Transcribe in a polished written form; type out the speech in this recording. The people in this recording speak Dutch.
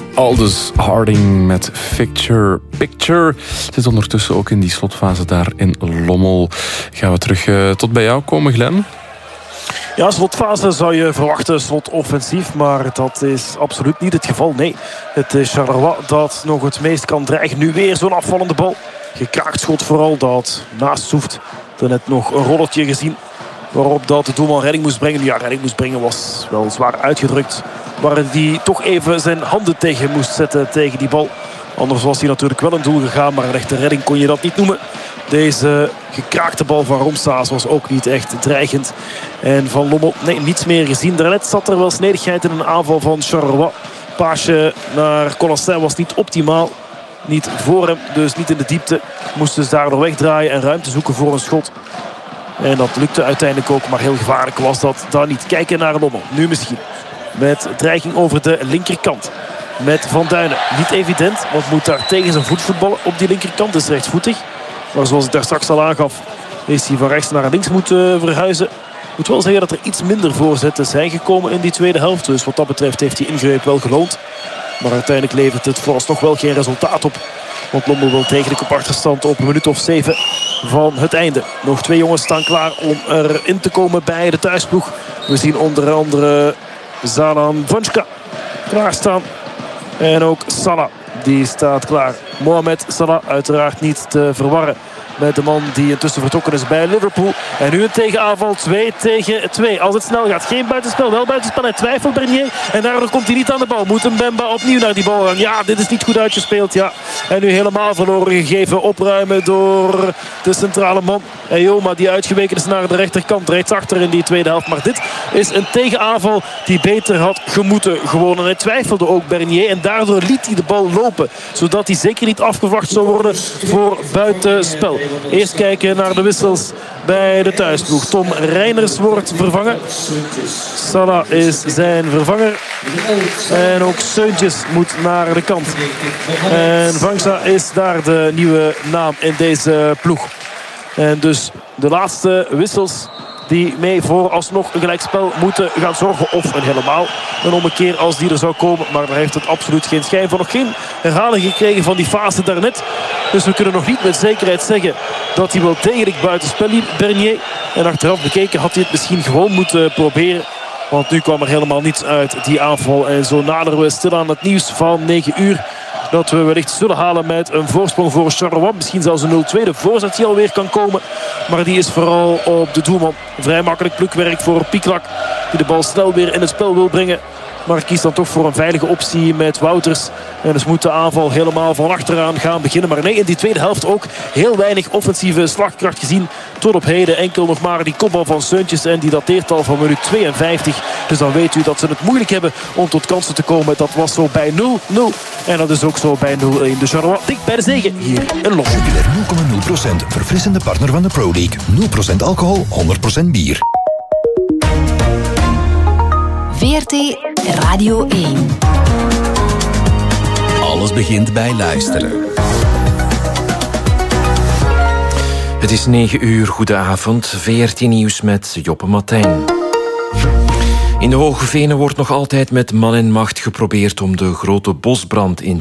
Aldous Harding met Picture. Zit ondertussen ook in die slotfase daar in Lommel. Gaan we terug tot bij jou komen, Glenn? Ja, slotfase zou je verwachten, slotoffensief, maar dat is absoluut niet het geval. Nee, het is Charleroi dat nog het meest kan dreigen. Nu weer zo'n afvallende bal. Gekraakt schot vooral dat naast Soeft. Net nog een rollertje gezien waarop dat de doelman redding moest brengen. Ja, redding moest brengen was wel zwaar uitgedrukt. Waar hij toch even zijn handen tegen moest zetten tegen die bal. Anders was hij natuurlijk wel in doel gegaan, maar een echte redding kon je dat niet noemen. Deze gekraakte bal van Romsaas was ook niet echt dreigend. En van Lommel, nee, niets meer gezien. Daarnet zat er wel snedigheid in een aanval van Charleroi. Paasje naar Collassin was niet optimaal. Niet voor hem, dus niet in de diepte. Moest dus daardoor wegdraaien en ruimte zoeken voor een schot. En dat lukte uiteindelijk ook, maar heel gevaarlijk was dat dan niet. Kijken naar Lommel, nu misschien. Met dreiging over de linkerkant. Met Van Duinen. Niet evident, want moet daar tegen zijn voet voetballen op die linkerkant. Is rechtsvoetig. Maar zoals ik daar straks al aangaf, is hij van rechts naar links moeten verhuizen. Ik moet wel zeggen dat er iets minder voorzetten zijn gekomen in die tweede helft. Dus wat dat betreft heeft die ingreep wel geloond. Maar uiteindelijk levert het vooralsnog wel geen resultaat op. Want Lommel wil degelijk op achterstand op een minuut of 7 van het einde. Nog 2 jongens staan klaar om erin te komen bij de thuisploeg. We zien onder andere Zalan Vonska klaarstaan. En ook Salah, die staat klaar. Mohamed Salah uiteraard niet te verwarren met de man die intussen vertrokken is bij Liverpool. En nu een tegenaanval 2-2. Als het snel gaat. Geen buitenspel, wel buitenspel. Hij twijfelt Bernier. En daardoor komt hij niet aan de bal. Moet Mbemba opnieuw naar die bal gaan. Ja, dit is niet goed uitgespeeld. Ja. En nu helemaal verloren gegeven. Opruimen door de centrale man. En Joma die uitgeweken is naar de rechterkant. Rechtsachter in die tweede helft. Maar dit is een tegenaanval die beter had gemoeten gewoon. En hij twijfelde ook Bernier. En daardoor liet hij de bal lopen. Zodat hij zeker niet afgewacht zou worden voor buitenspel. Eerst kijken naar de wissels bij de thuisploeg. Tom Reiners wordt vervangen. Salah is zijn vervanger. En ook Seuntjes moet naar de kant. En Vangsa is daar de nieuwe naam in deze ploeg. En dus de laatste wissels die mee voor alsnog een gelijkspel moeten gaan zorgen. Of helemaal een ommekeer als die er zou komen. Maar daar heeft het absoluut geen schijn van. Nog geen herhaling gekregen van die fase daarnet. Dus we kunnen nog niet met zekerheid zeggen dat hij wel degelijk buitenspel liep, Bernier. En achteraf bekeken had hij het misschien gewoon moeten proberen. Want nu kwam er helemaal niets uit die aanval. En zo naderen we stilaan het nieuws van 9 uur. Dat we wellicht zullen halen met een voorsprong voor Charleroi. Misschien zelfs een 0-2. De voorzet die alweer kan komen. Maar die is vooral op de doelman. Vrij makkelijk plukwerk voor Pieklak. Die de bal snel weer in het spel wil brengen. Maar kiest dan toch voor een veilige optie met Wouters. En dus moet de aanval helemaal van achteraan gaan beginnen. Maar nee, in die tweede helft ook heel weinig offensieve slagkracht gezien. Tot op heden enkel nog maar die kopbal van Seuntjes. En die dateert al van minuut 52. Dus dan weet u dat ze het moeilijk hebben om tot kansen te komen. Dat was zo bij 0-0. En dat is ook zo bij 0-1. De Charleroi dik bij de zege hier in Lommel. Jupiler 0,0%. Verfrissende partner van de Pro League. 0% alcohol, 100% bier. VRT Radio 1. Alles begint bij luisteren. Het is 9 uur, goedenavond. VRT Nieuws met Joppe Martijn. In de Hoge Venen wordt nog altijd met man en macht geprobeerd om de grote bosbrand in